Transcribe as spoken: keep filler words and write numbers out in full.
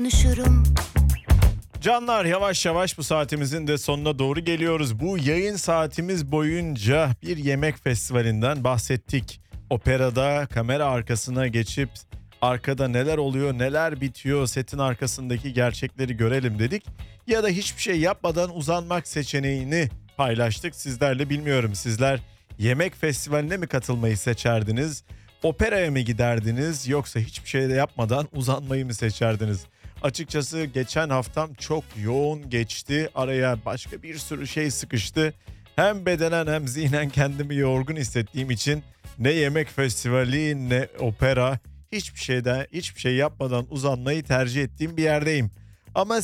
konuşurum. Canlar, yavaş yavaş bu saatimizin de sonuna doğru geliyoruz. Bu yayın saatimiz boyunca bir yemek festivalinden bahsettik. Operada kamera arkasına geçip arkada neler oluyor, neler bitiyor, setin arkasındaki gerçekleri görelim dedik. Ya da hiçbir şey yapmadan uzanmak seçeneğini paylaştık sizlerle. Bilmiyorum, sizler yemek festivaline mi katılmayı seçerdiniz? Operaya mı giderdiniz, yoksa hiçbir şey de yapmadan uzanmayı mı seçerdiniz? Açıkçası geçen haftam çok yoğun geçti. Araya başka bir sürü şey sıkıştı. Hem bedenen hem zihnen kendimi yorgun hissettiğim için ne yemek festivali ne opera, hiçbir şeyden hiçbir şey yapmadan uzanmayı tercih ettiğim bir yerdeyim. Ama